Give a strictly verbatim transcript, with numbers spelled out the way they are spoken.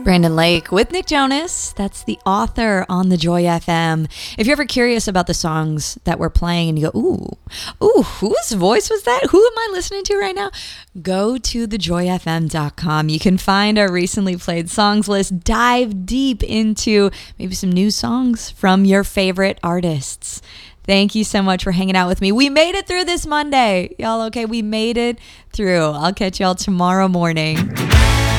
Brandon Lake with Nick Jonas. That's the author on the Joy F M. If you're ever curious about the songs that we're playing and you go, ooh, ooh, whose voice was that? Who am I listening to right now? Go to the joy f m dot com. You can find our recently played songs list. Dive deep into maybe some new songs from your favorite artists. Thank you so much for hanging out with me. We made it through this Monday. Y'all okay? We made it through. I'll catch y'all tomorrow morning.